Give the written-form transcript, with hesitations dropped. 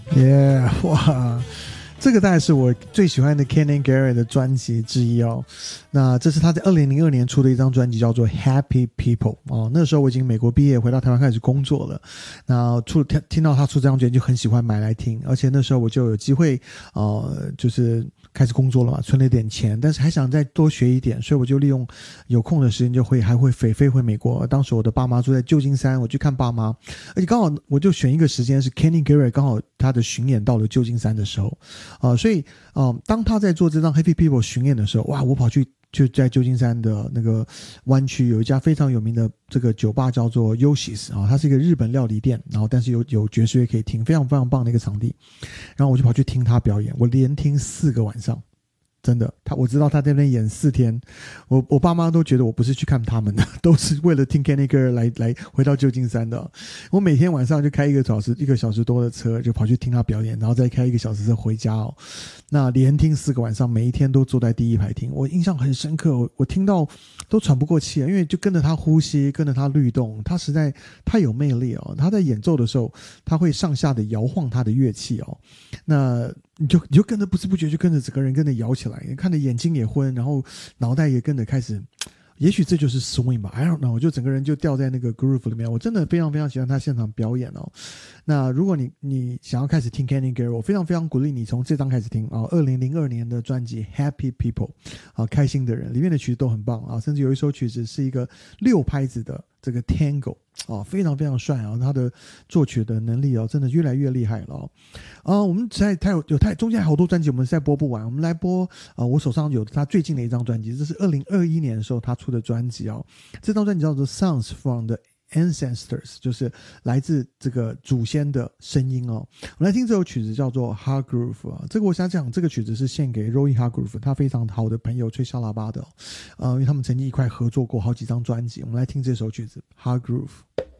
耶、哇！这个大概是我最喜欢的 Kenny Garrett 的专辑之一哦。那这是他在2002年出的一张专辑，叫做 Happy People 哦。那时候我已经美国毕业，回到台湾开始工作了。那听到他出这张专辑就很喜欢买来听，而且那时候我就有机会就是开始工作了嘛，存了一点钱，但是还想再多学一点，所以我就利用有空的时间还会飞回美国。当时我的爸妈住在旧金山，我去看爸妈，而且刚好我就选一个时间是 Kenny Garrett 刚好他的巡演到了旧金山的时候。所以当他在做这张 Happy People 巡演的时候，哇，我跑去就在旧金山的那个湾区有一家非常有名的这个酒吧叫做 Yoshi's 它是一个日本料理店，然后但是有爵士乐可以听，非常非常棒的一个场地。然后我就跑去听他表演，我连听4个晚上。真的，我知道他在那边演4天，我爸妈都觉得我不是去看他们的，都是为了听 Kenny Garrett 来回到旧金山的。我每天晚上就开1个小时多的车，就跑去听他表演，然后再开1个小时车回家哦。那连听4个晚上，每一天都坐在第一排听，我印象很深刻，我听到都喘不过气了，因为就跟着他呼吸，跟着他律动，他实在太有魅力哦。他在演奏的时候，他会上下的摇晃他的乐器哦，那你就跟着不知不觉就跟着整个人跟着摇起来，看着眼睛也昏，然后脑袋也跟着开始，也许这就是 swing 吧 ，I don't know， 我就整个人就掉在那个 groove 里面。我真的非常非常喜欢他现场表演哦。那如果你想要开始听 Kenny Garrett， 我非常非常鼓励你从这张开始听啊，2002年的专辑 Happy People 啊，开心的人里面的曲子都很棒啊，甚至有一首曲子是一个6拍子的这个 Tango。非常非常帅啊！他的作曲的能力真的越来越厉害了我们中间好多专辑我们实在播不完，我们来播我手上有他最近的一张专辑，这是2021年的时候他出的专辑这张专辑叫做 Sounds from the Ancestors， 就是来自这个祖先的声音我们来听这首曲子叫做 Hargrove 这个我想讲，这个曲子是献给 Roy Hargrove， 他非常好的朋友吹沙拉巴的因为他们曾经一块合作过好几张专辑。我们来听这首曲子 Hargrove。